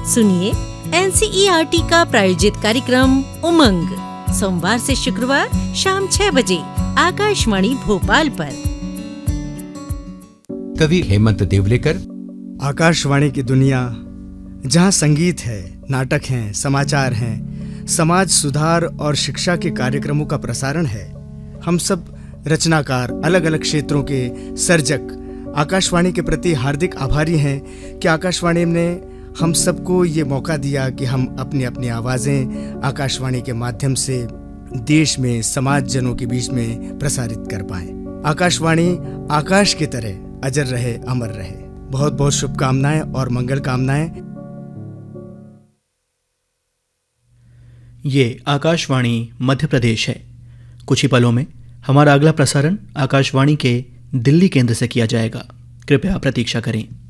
सुनिए NCERT का प्रायोजित कार्यक्रम उमंग सोमवार से शुक्रवार शाम 6 बजे आकाशवाणी भोपाल पर। कवि हेमंत देवलेकर। आकाशवाणी की दुनिया जहां संगीत है, नाटक हैं, समाचार हैं, समाज सुधार और शिक्षा के कार्यक्रमों का प्रसारण है। हम सब रचनाकार, अलग अलग क्षेत्रों के सर्जक आकाशवाणी के प्रति हार्दिक आभारी हैं कि आकाशवाणी ने हम सबको ये मौका दिया कि हम अपनी अपनी आवाज़ें आकाशवाणी के माध्यम से देश में समाज जनों के बीच में प्रसारित कर पाएं। आकाशवाणी आकाश की तरह अजर रहे, अमर रहे। बहुत बहुत शुभकामनाएं और मंगल कामनाएं। ये आकाशवाणी मध्य प्रदेश है। कुछ ही पलों में हमारा अगला प्रसारण आकाशवाणी के दिल्ली केंद्र से किया जाएगा। कृपया प्रतीक्षा करें।